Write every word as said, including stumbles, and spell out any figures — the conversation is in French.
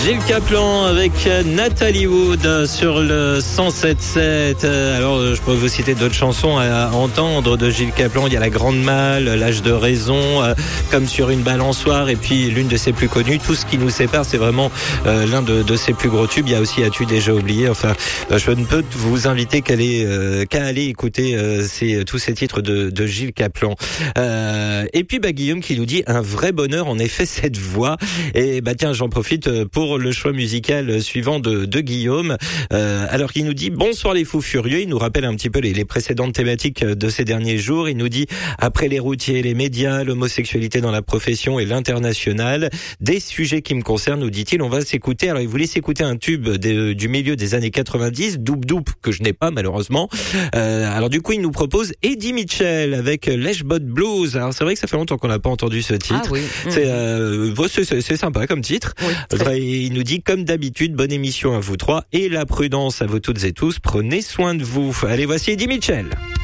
Gilles Caplan avec Nathalie Wood sur le cent sept sept. Alors, je pourrais vous citer d'autres chansons à entendre de Gilles Caplan. Il y a La Grande Malle, L'Âge de Raison, Comme sur une balançoire, et puis l'une de ses plus connues, Tout ce qui nous sépare. C'est vraiment euh, l'un de, de ses plus gros tubes. Il y a aussi As-tu déjà oublié. Enfin, je ne peux vous inviter qu'à aller, euh, qu'à aller écouter euh, ces, tous ces titres de, de Gilles Caplan. Euh, et puis, bah, Guillaume qui nous dit un vrai bonheur, en effet, cette voix. Et bah tiens, j'en profite pour le choix musical suivant de, de Guillaume. Euh, alors qu'il nous dit bonsoir les fous furieux. Il nous rappelle un petit peu les, les précédentes thématiques de ces derniers jours. Il nous dit après les routiers, les médias, l'homosexualité dans la profession et l'international, des sujets qui me concernent, nous dit-il. On va s'écouter. Alors il voulait s'écouter un tube de, du milieu des années quatre-vingt-dix, Doup Doup, que je n'ai pas malheureusement. Euh, alors du coup, il nous propose Eddie Mitchell avec Lèche-Botte Blues. Alors c'est vrai que ça fait longtemps qu'on n'a pas entendu ce titre. Ah oui. C'est, euh, c'est, c'est, c'est sympa comme titre. Oui, il nous dit comme d'habitude, bonne émission à vous trois et la prudence à vous toutes et tous. Prenez soin de vous. Allez, voici Eddie Mitchell.